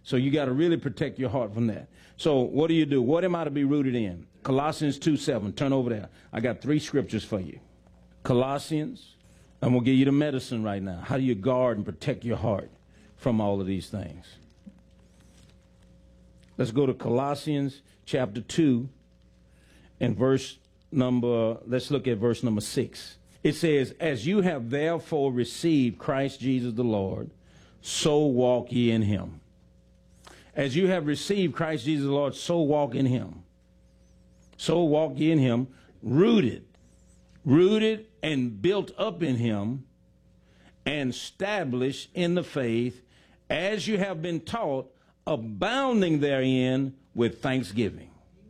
So you got to really protect your heart from that. So what do? What am I to be rooted in? Colossians 2:7. Turn over there. I got 3 scriptures for you. Colossians. I'm going to give you the medicine right now. How do you guard and protect your heart from all of these things? Let's go to Colossians chapter 2 and let's look at verse number 6. It says, as you have therefore received Christ Jesus the Lord, so walk ye in him. As you have received Christ Jesus the Lord, so walk in him. So walk ye in him, rooted and built up in him, and established in the faith, as you have been taught, abounding therein with thanksgiving.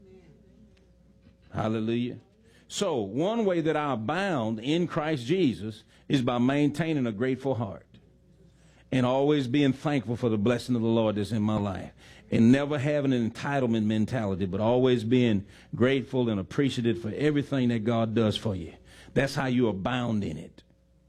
Hallelujah. So one way that I abound in Christ Jesus is by maintaining a grateful heart and always being thankful for the blessing of the Lord that's in my life, and never having an entitlement mentality, but always being grateful and appreciative for everything that God does for you. That's how you abound in it.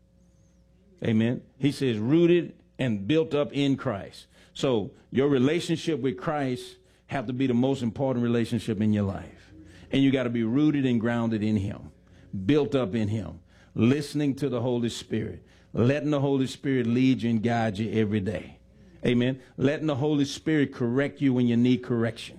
Amen. He says rooted and built up in Christ. So your relationship with Christ have to be the most important relationship in your life. And you got to be rooted and grounded in him, built up in him, listening to the Holy Spirit, letting the Holy Spirit lead you and guide you every day. Amen. Letting the Holy Spirit correct you when you need correction.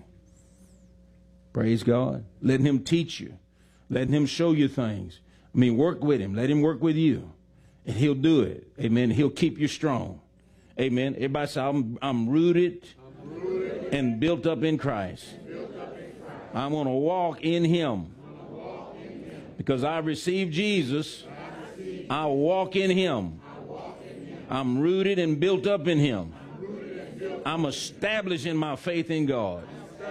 Praise God. Letting him teach you. Letting him show you things. I mean, work with him. Let him work with you. And he'll do it. Amen. He'll keep you strong. Amen. Everybody say, I'm rooted and built up in Christ. I'm going to walk in him. Because I received Jesus, I walk in him. I'm rooted and built up in him. I'm established in my faith in God.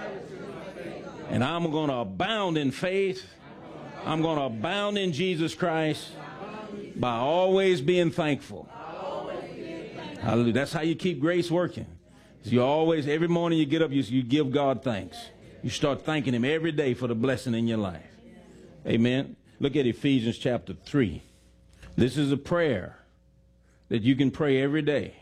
And I'm going to abound in faith. I'm going to abound in Jesus Christ by always being thankful. Hallelujah. That's how you keep grace working. You always, every morning you get up, you give God thanks. You start thanking him every day for the blessing in your life. Amen. Look at Ephesians chapter 3. This is a prayer that you can pray every day.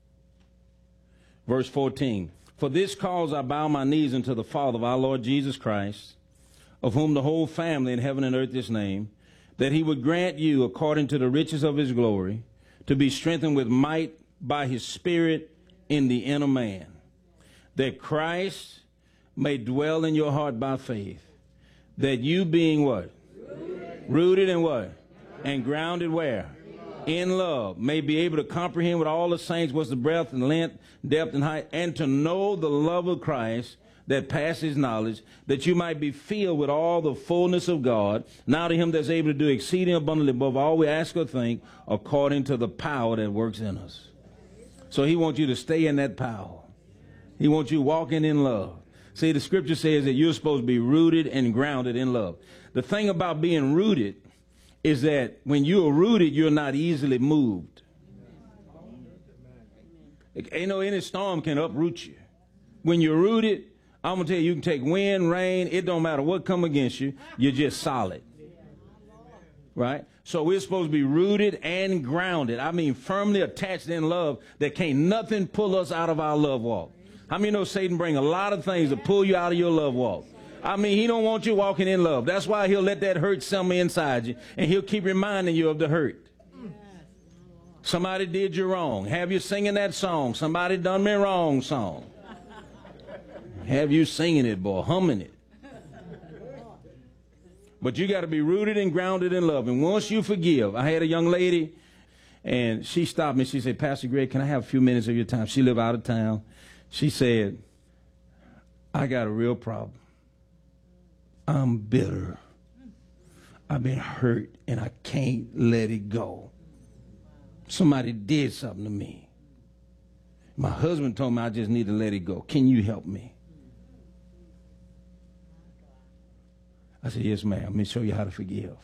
Verse 14. For this cause I bow my knees unto the Father of our Lord Jesus Christ, of whom the whole family in heaven and earth is named, that he would grant you, according to the riches of his glory, to be strengthened with might by his Spirit in the inner man, that Christ may dwell in your heart by faith, that you being what? Rooted in what? And grounded where? In love, may be able to comprehend with all the saints what's the breadth and length, depth and height, and to know the love of Christ that passes knowledge, that you might be filled with all the fullness of God. Now to him that's able to do exceeding abundantly above all we ask or think, according to the power that works in us. So he wants you to stay in that power. He wants you walking in love. See, the scripture says that you're supposed to be rooted and grounded in love. The thing about being rooted is that when you are rooted, you're not easily moved. Ain't no any storm can uproot you. When you're rooted, I'm going to tell you, you can take wind, rain, it don't matter what come against you, you're just solid. Right? So we're supposed to be rooted and grounded. I mean, firmly attached in love, that can't nothing pull us out of our love walk. How many know Satan bring a lot of things to pull you out of your love walk? I mean, he don't want you walking in love. That's why he'll let that hurt simmer inside you, and he'll keep reminding you of the hurt. Somebody did you wrong. Have you singing that song? Somebody done me wrong song. Have you singing it, boy, humming it. But you got to be rooted and grounded in love. And once you forgive, I had a young lady, and she stopped me. She said, Pastor Greg, can I have a few minutes of your time? She lived out of town. She said, I got a real problem. I'm bitter. I've been hurt, and I can't let it go. Somebody did something to me. My husband told me I just need to let it go. Can you help me? I said, yes, ma'am. Let me show you how to forgive.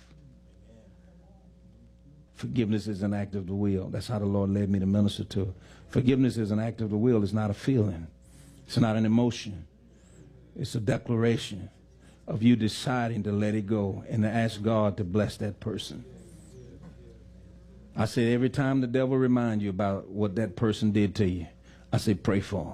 Forgiveness is an act of the will. That's how the Lord led me to minister to her. Forgiveness is an act of the will. It's not a feeling. It's not an emotion. It's a declaration of you deciding to let it go and to ask God to bless that person. I said, every time the devil reminds you about what that person did to you, I say, pray for him.